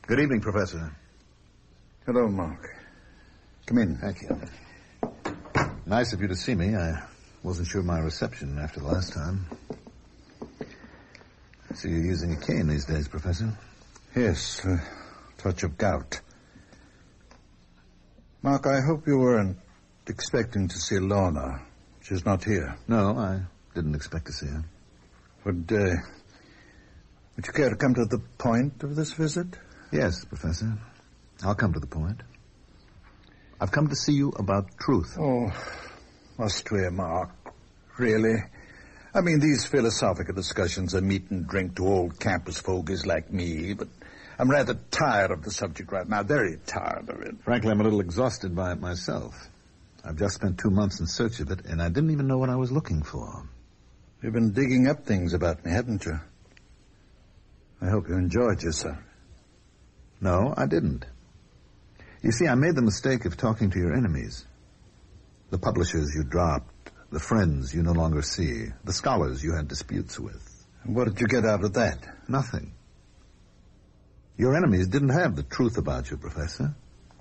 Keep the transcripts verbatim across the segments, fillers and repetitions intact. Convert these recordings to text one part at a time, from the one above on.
Good evening, Professor. Hello, Mark. Come in. Thank you. Nice of you to see me. I wasn't sure of my reception after the last time. I see you're using a cane these days, Professor. Yes, a touch of gout. Mark, I hope you weren't expecting to see Lorna. She's not here. No, I didn't expect to see her. Would, uh, would you care to come to the point of this visit? Yes, Professor. I'll come to the point. I've come to see you about truth. Oh, must we, Mark? Really? I mean, these philosophical discussions are meat and drink to old campus fogies like me, but I'm rather tired of the subject right now, very tired of it. Frankly, I'm a little exhausted by it myself. I've just spent two months in search of it, and I didn't even know what I was looking for. You've been digging up things about me, haven't you? I hope you enjoyed yourself. No, I didn't. You see, I made the mistake of talking to your enemies. The publishers you dropped, the friends you no longer see, the scholars you had disputes with. And what did you get out of that? Nothing. Your enemies didn't have the truth about you, Professor.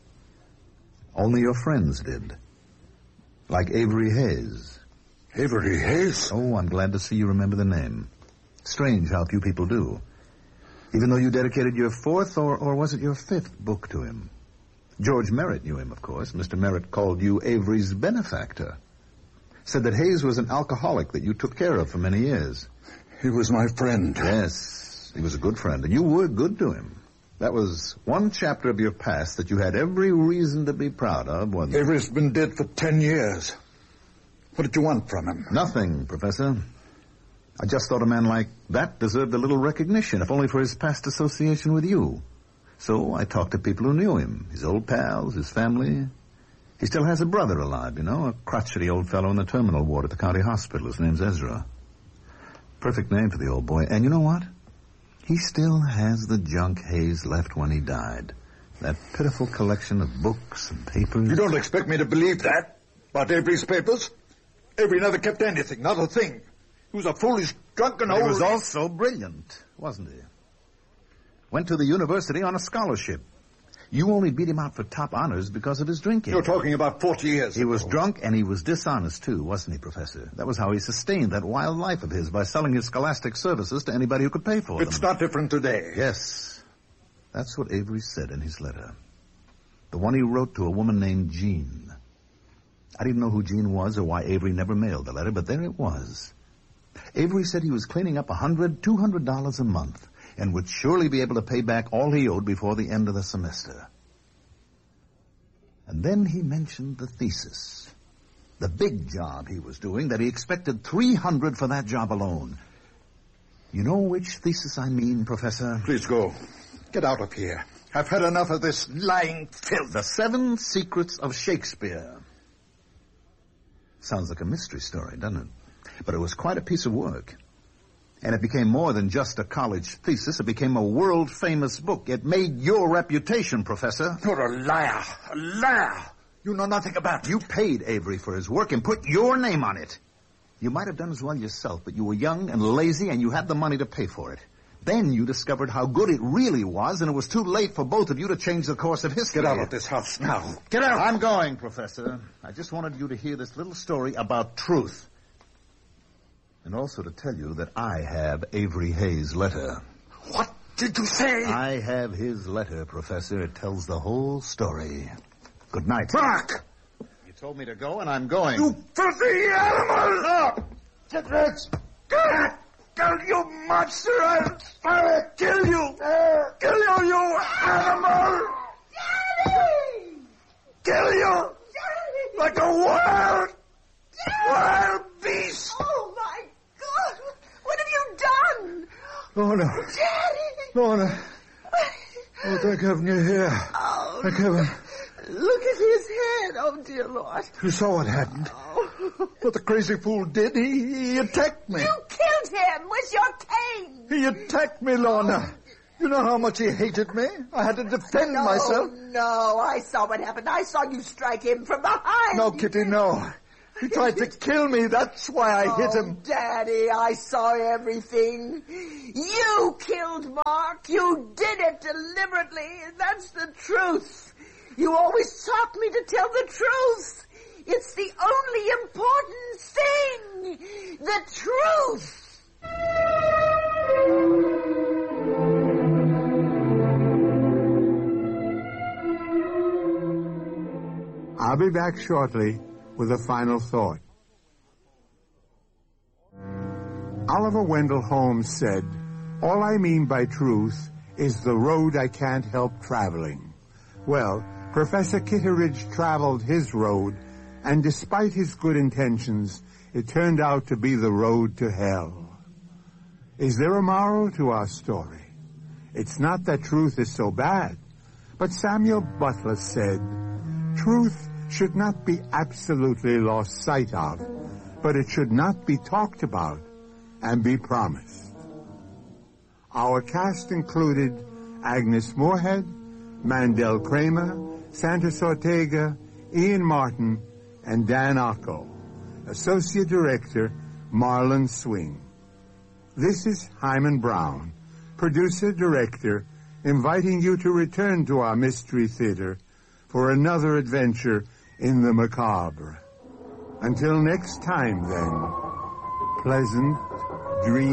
Only your friends did. Like Avery Hayes. Avery Hayes? Oh, I'm glad to see you remember the name. Strange how few people do. Even though you dedicated your fourth, or, or was it your fifth, book to him. George Merritt knew him, of course. Mister Merritt called you Avery's benefactor. Said that Hayes was an alcoholic that you took care of for many years. He was my friend. Yes, he was a good friend, and you were good to him. That was one chapter of your past that you had every reason to be proud of, wasn't it? Avery's been dead for ten years. What did you want from him? Nothing, Professor. I just thought a man like that deserved a little recognition, if only for his past association with you. So I talked to people who knew him, his old pals, his family. He still has a brother alive, you know, a crotchety old fellow in the terminal ward at the county hospital. His name's Ezra. Perfect name for the old boy. And you know what? He still has the junk Hayes left when he died. That pitiful collection of books and papers. You don't expect me to believe that? About Avery's papers? Avery never kept anything, not a thing. He was a foolish, drunken old... He was also brilliant, wasn't he? Went to the university on a scholarship. You only beat him out for top honors because of his drinking. You're talking about forty years He ago. was drunk and he was dishonest, too, wasn't he, Professor? That was how he sustained that wild life of his, by selling his scholastic services to anybody who could pay for them. It's not different today. Yes. That's what Avery said in his letter. The one he wrote to a woman named Jean. I didn't know who Jean was or why Avery never mailed the letter, but there it was. Avery said he was cleaning up a hundred, two hundred dollars a month and would surely be able to pay back all he owed before the end of the semester. And then he mentioned the thesis. The big job he was doing, that he expected three hundred for that job alone. You know which thesis I mean, Professor? Please go. Get out of here. I've had enough of this lying filth. The Seven Secrets of Shakespeare. Sounds like a mystery story, doesn't it? But it was quite a piece of work. And it became more than just a college thesis. It became a world-famous book. It made your reputation, Professor. You're a liar. A liar. You know nothing about it. You paid Avery for his work and put your name on it. You might have done as well yourself, but you were young and lazy and you had the money to pay for it. Then you discovered how good it really was, and it was too late for both of you to change the course of history. Get out of this house now. Get out. I'm going, Professor. I just wanted you to hear this little story about truth. And also to tell you that I have Avery Hayes' letter. What did you say? I have his letter, Professor. It tells the whole story. Good night. Mark! You told me to go, and I'm going. You filthy animal! No! Get Rex! Get! Kill you, monster! I'll, I'll kill you! Kill you, you animal! Daddy! Kill you! Daddy! Like a wild, Daddy! wild beast! Oh, my God! What have you done? Lorna! Daddy! Lorna! Oh, thank heaven you're here. Oh, Thank heaven. look at his head. Oh, dear Lord. You saw what happened. Oh. What the crazy fool did, he, he attacked me. You killed him with your cane. He attacked me, Lorna. You know how much he hated me? I had to defend no, myself. No, I saw what happened. I saw you strike him from behind. No, Kitty, no. He tried to kill me. That's why I oh, hit him. Daddy, I saw everything. You killed Mark. You did it deliberately. That's the truth. You always taught me to tell the truth. It's the only important thing. The truth. I'll be back shortly with a final thought. Oliver Wendell Holmes said, "All I mean by truth is the road I can't help traveling." Well, Professor Kitteridge traveled his road, and despite his good intentions, it turned out to be the road to hell. Is there a moral to our story? It's not that truth is so bad, but Samuel Butler said, "Truth should not be absolutely lost sight of, but it should not be talked about and be promised." Our cast included Agnes Moorehead, Mandel Kramer, Santos Ortega, Ian Martin, and Dan Ocko. Associate Director, Marlon Swing. This is Hyman Brown, Producer-Director, inviting you to return to our Mystery Theater for another adventure in the macabre. Until next time, then, pleasant dreams.